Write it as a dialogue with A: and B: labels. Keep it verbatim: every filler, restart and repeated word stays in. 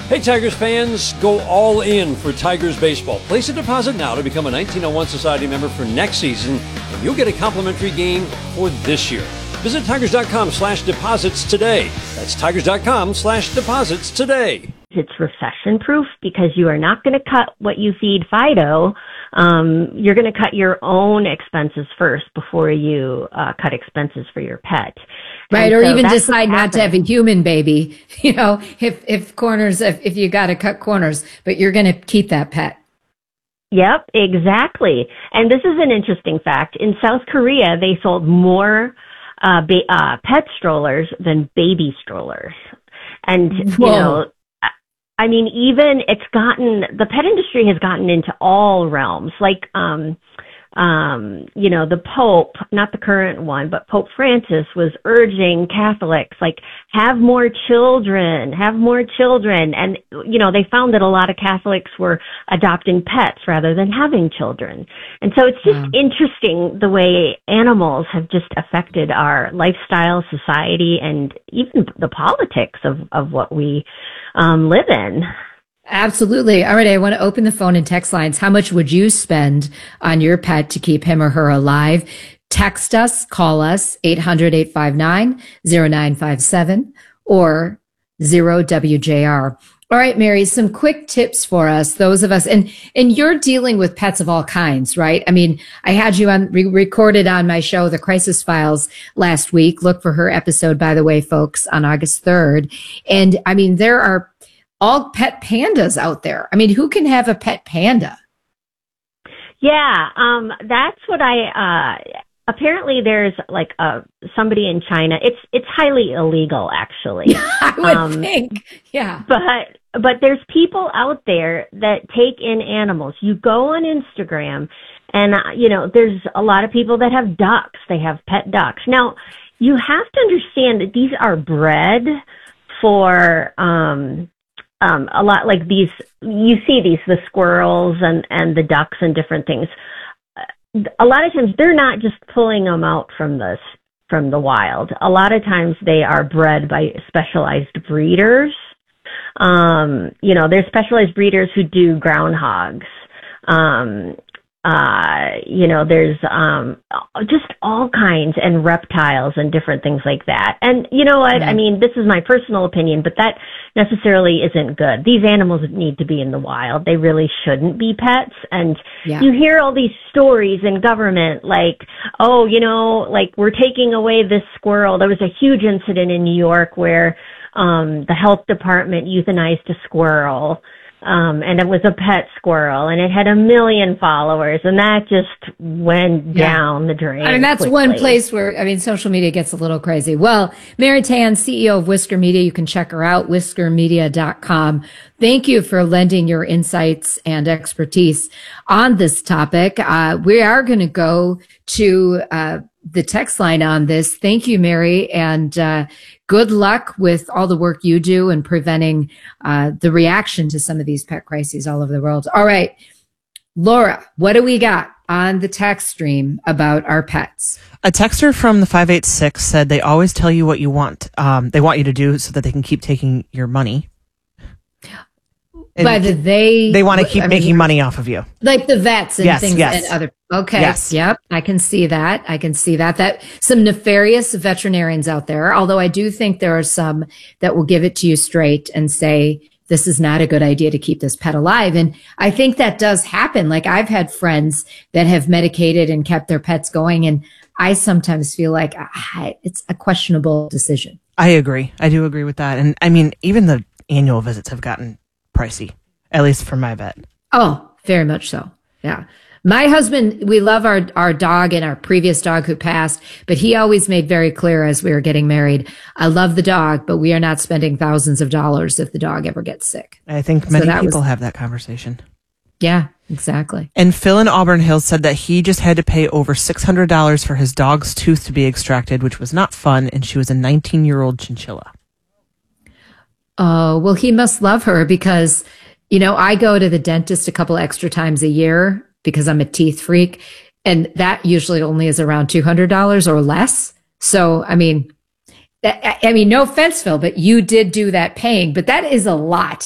A: Hey Tigers fans, go all in for Tigers baseball. Place a deposit now to become a nineteen oh one Society member for next season, and you'll get a complimentary game for this year. Visit Tigers.com slash deposits today. That's Tigers.com slash deposits today.
B: It's recession proof because you are not going to cut what you feed Fido. Um, you're going to cut your own expenses first before you uh, cut expenses for your pet.
C: Right,
B: and
C: or
B: so
C: even decide not to have a human baby, you know, if, if corners, if, if you got to cut corners, but you're going to keep that pet.
B: Yep, exactly. And this is an interesting fact. In South Korea, they sold more uh, ba- uh, pet strollers than baby strollers. And,
C: Whoa.
B: you know, I mean, even it's gotten, the pet industry has gotten into all realms. Like, um, um, you know, the Pope, not the current one, but Pope Francis was urging Catholics, like, have more children, have more children. And, you know, they found that a lot of Catholics were adopting pets rather than having children. And so it's just
C: Yeah.
B: interesting the way animals have just affected our lifestyle, society, and even the politics of, of what we um, live in.
C: Absolutely. All right. I want to open the phone and text lines. How much would you spend on your pet to keep him or her alive? Text us, call us, eight hundred, eight five nine, zero nine five seven or zero W J R. All right, Mary, some quick tips for us, those of us, and, and you're dealing with pets of all kinds, right? I mean, I had you on, re- recorded on my show, The Crisis Files, last week. Look for her episode, by the way, folks, on August third. And I mean, there are all pet pandas out there. I mean, who can have a pet panda?
B: Yeah, um, that's what I, uh, apparently there's like uh somebody in China. It's, it's highly illegal, actually.
C: I would
B: um,
C: think, yeah.
B: But, but there's people out there that take in animals. You go on Instagram and, uh, you know, there's a lot of people that have ducks. They have pet ducks. Now, you have to understand that these are bred for, um, Um, a lot like these, you see these, the squirrels and, and the ducks and different things. A lot of times they're not just pulling them out from the, from the wild. A lot of times they are bred by specialized breeders. Um, you know, there's specialized breeders who do groundhogs. Um, Uh, you know, there's, um, just all kinds and reptiles and different things like that. And you know what? Mm. I mean, this is my personal opinion, but that necessarily isn't good. These animals need to be in the wild. They really shouldn't be pets. And yeah. You hear all these stories in government like, oh, you know, like we're taking away this squirrel. There was a huge incident in New York where, um, the health department euthanized a squirrel. Um, and it was a pet squirrel, and it had a million followers, and that just went yeah. down the drain.
C: I mean, that's
B: quickly.
C: one place where, I mean, social media gets a little crazy. Well, Mary Tan, C E O of Whisker Media, you can check her out, whisker media dot com. Thank you for lending your insights and expertise on this topic. Uh, we are going to go to, uh, the text line on this. Thank you, Mary, and uh, good luck with all the work you do in preventing uh, the reaction to some of these pet crises all over the world. All right, Laura, what do we got on the text stream about our pets?
D: A texter from the five eight six said they always tell you what you want. Um, they want you to do so that they can keep taking your money.
C: But they
D: they want to keep
C: I
D: making
C: mean,
D: money off of you,
C: like the vets and
D: yes,
C: things
D: yes.
C: and other. Okay,
D: yes.
C: Yep, I can see that. I can see that. That some nefarious veterinarians out there. Although I do think there are some that will give it to you straight and say this is not a good idea to keep this pet alive. And I think that does happen. Like I've had friends that have medicated and kept their pets going, and I sometimes feel like ah, it's a questionable decision.
D: I agree. I do agree with that. And I mean, even the annual visits have gotten pricey, at least for my vet.
C: Oh, very much so. Yeah. My husband, we love our, our dog and our previous dog who passed, but he always made very clear as we were getting married, I love the dog, but we are not spending thousands of dollars if the dog ever gets sick.
D: I think many
C: so
D: people
C: was,
D: have that conversation.
C: Yeah, exactly.
D: And Phil in Auburn Hills said that he just had to pay over six hundred dollars for his dog's tooth to be extracted, which was not fun, and she was a nineteen-year-old chinchilla.
C: Oh, well, he must love her because, you know, I go to the dentist a couple extra times a year because I'm a teeth freak, and that usually only is around two hundred dollars or less. So, I mean, I mean, no offense, Phil, but you did do that paying, but that is a lot.